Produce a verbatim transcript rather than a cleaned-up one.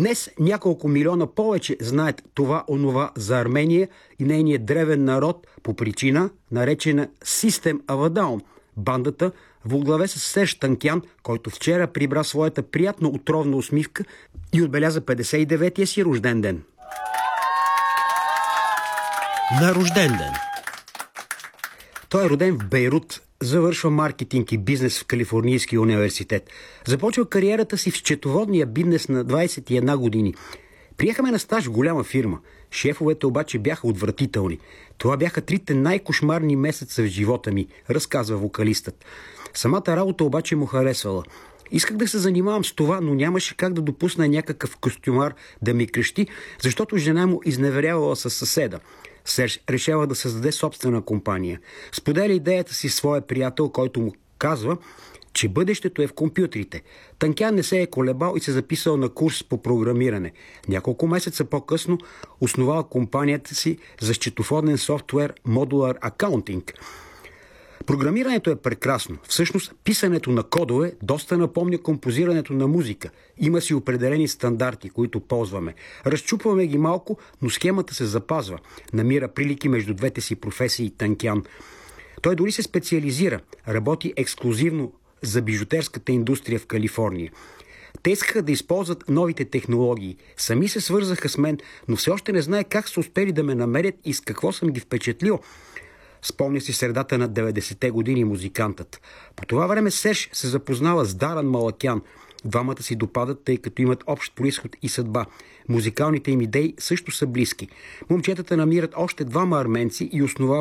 Днес няколко милиона повече знаят това-онова за Армения и нейният древен народ по причина, наречена System of a Down, бандата в оглаве с Серж Танкян, който вчера прибра своята приятно отровна усмивка и отбеляза петдесет и деветия си рожден ден. На рожден ден. Той е роден в Бейрут, завършва маркетинг и бизнес в Калифорнийския университет. Започва кариерата си в счетоводния бизнес на двадесет и една години. Приехаме на стаж в голяма фирма. Шефовете обаче бяха отвратителни. Това бяха трите най-кошмарни месеца в живота ми, разказва вокалистът. Самата работа обаче му харесвала. Исках да се занимавам с това, но нямаше как да допусна някакъв костюмар да ми крещи, защото жена му изневерявала със съседа. Серж решава да създаде собствена компания. Споделя идеята си своя приятел, който му казва, че бъдещето е в компютрите. Танкян не се е колебал и се записал на курс по програмиране. Няколко месеца по-късно основал компанията си за счетоводен софтуер Modular Accounting. Програмирането е прекрасно. Всъщност, писането на кодове доста напомня композирането на музика. Има си определени стандарти, които ползваме. Разчупваме ги малко, но схемата се запазва. Намира прилики между двете си професии Танкян. Той дори се специализира. Работи ексклюзивно за бижутерската индустрия в Калифорния. Те искаха да използват новите технологии. Сами се свързаха с мен, но все още не знае как са успели да ме намерят и с какво съм ги впечатлил. Спомня си средата на деветдесетте години музикантът. По това време Серж се запознава с Даран Малакян. Двамата си допадат, тъй като имат общ произход и съдба. Музикалните им идеи също са близки. Момчетата намират още двама арменци и основават